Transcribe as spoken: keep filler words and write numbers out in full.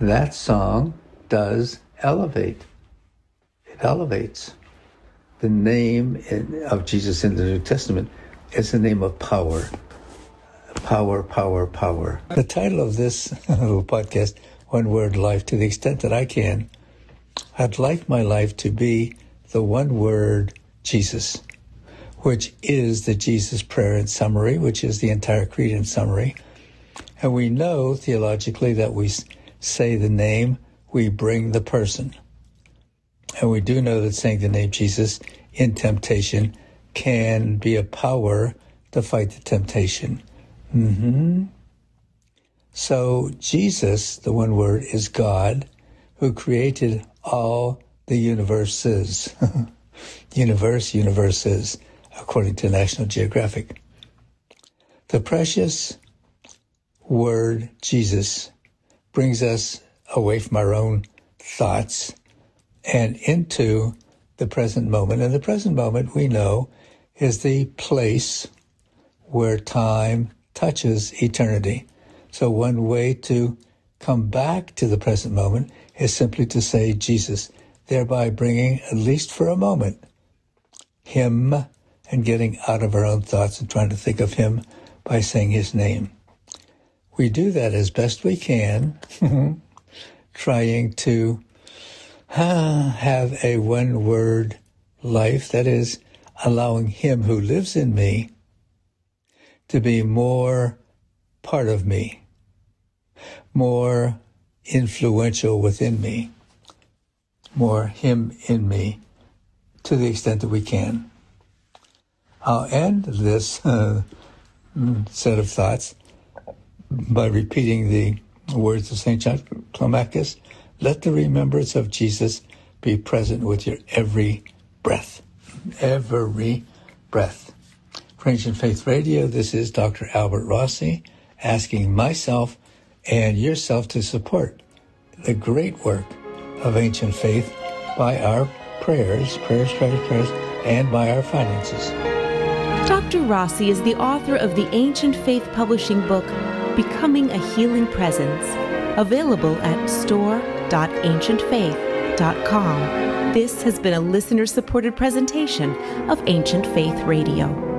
that song does elevate. It elevates. The name in, of Jesus in the New Testament is the name of power. Power, power, power. The title of this little podcast, One Word Life, to the extent that I can, I'd like my life to be the one word Jesus, which is the Jesus prayer in summary, which is the entire creed in summary. And we know theologically that we say the name, we bring the person. And we do know that saying the name Jesus in temptation can be a power to fight the temptation. Mm-hmm. So Jesus, the one word, is God who created all the universes. Universe, universes, according to National Geographic. The precious word Jesus brings us away from our own thoughts and into the present moment. And the present moment, we know, is the place where time touches eternity. So one way to come back to the present moment is simply to say Jesus, thereby bringing, at least for a moment, him and getting out of our own thoughts and trying to think of him by saying his name. We do that as best we can, trying to uh, have a one-word life, that is, allowing him who lives in me to be more part of me, more influential within me, more him in me, to the extent that we can. I'll end this uh, set of thoughts by repeating the words of Saint John Climacus: let the remembrance of Jesus be present with your every breath. Every breath. For Ancient Faith Radio, this is Doctor Albert Rossi asking myself and yourself to support the great work of Ancient Faith by our prayers, prayers, prayers, prayers, and by our finances. Doctor Rossi is the author of the Ancient Faith publishing book, Becoming a Healing Presence, available at store dot ancient faith dot com. This has been a listener-supported presentation of Ancient Faith Radio.